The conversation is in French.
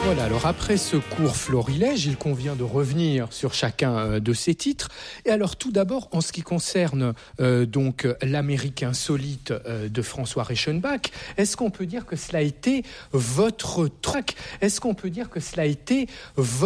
Voilà, alors après ce court florilège, il convient de revenir sur chacun de ces titres. Et alors tout d'abord, en ce qui concerne donc l'Amérique insolite de François Reichenbach, est-ce qu'on peut dire que cela a été votre track ? Est-ce qu'on peut dire que cela a été votre